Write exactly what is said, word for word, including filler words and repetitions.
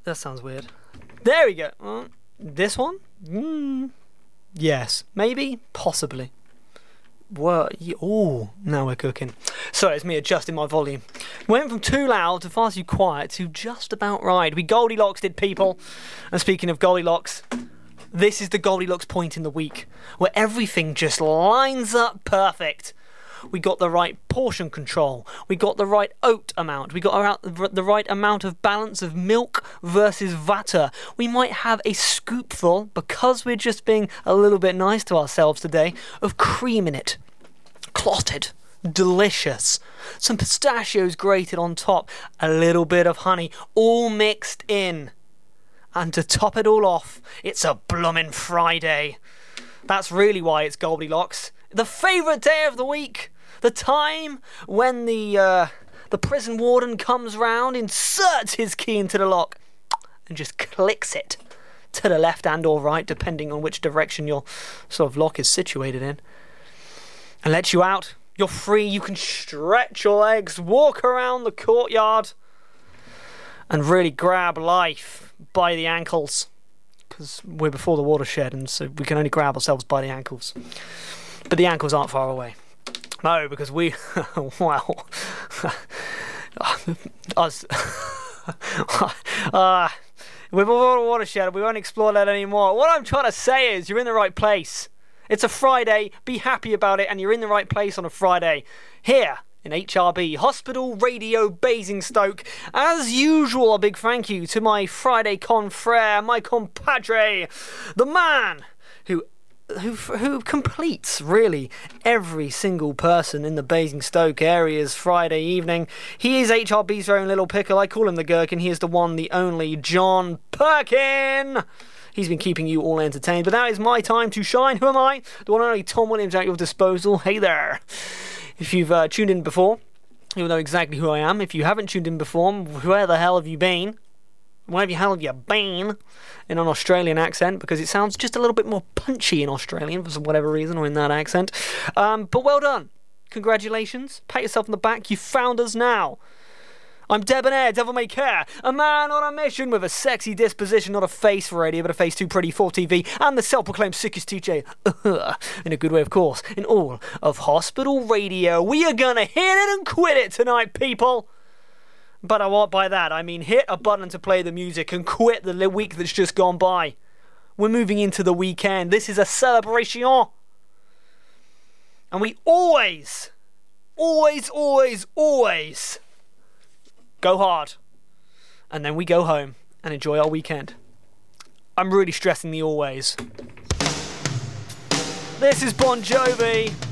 that sounds weird. There we go. Uh, this one? Mm, yes. Maybe? Possibly. What? Oh, now we're cooking. Sorry, it's me adjusting my volume. Went from too loud to far too quiet to just about right. We Goldilocks did, people. And speaking of Goldilocks, this is the Goldilocks point in the week where everything just lines up perfect. We got the right portion control. We got the right oat amount. We got the right amount of balance of milk versus Vata. We might have a scoopful, because we're just being a little bit nice to ourselves today, of cream in it. Clotted. Delicious. Some pistachios grated on top. A little bit of honey. All mixed in. And to top it all off, it's a bloomin' Friday. That's really why it's Goldilocks. The favourite day of the week. The time when the uh, the prison warden comes round, inserts his key into the lock, and just clicks it to the left and or right, depending on which direction your sort of lock is situated in, and lets you out. You're free. You can stretch your legs, walk around the courtyard, and really grab life by the ankles, because we're before the watershed, and so we can only grab ourselves by the ankles. But the ankles aren't far away. No, because we, well, us, uh, we're before the watershed, we won't explore that anymore. What I'm trying to say is, you're in the right place. It's a Friday, be happy about it, and you're in the right place on a Friday. Here, in H R B, Hospital Radio Basingstoke. As usual, a big thank you to my Friday confrere, my compadre, the man who who who completes, really, every single person in the Basingstoke area's Friday evening. He is H R B's own little pickle. I call him the Gherkin. He is the one, the only, John Perkin. He's been keeping you all entertained, but now is my time to shine. Who am I? The one and only Tom Williams at your disposal. Hey there. If you've uh, tuned in before, you'll know exactly who I am. If you haven't tuned in before, where the hell have you been? Where the hell have you been? In an Australian accent, because it sounds just a little bit more punchy in Australian for whatever reason, or in that accent. Um, but well done. Congratulations. Pat yourself on the back. You found us now. I'm Debonair, Devil May Care, a man on a mission with a sexy disposition, not a face for radio, but a face too pretty for T V, and the self-proclaimed sickest teacher, in a good way, of course, in all of hospital radio. We are gonna hit it and quit it tonight, people. But I want by that, I mean hit a button to play the music and quit the week that's just gone by. We're moving into the weekend. This is a celebration. And we always, always, always, always go hard. And then we go home and enjoy our weekend. I'm really stressing the always. This is Bon Jovi.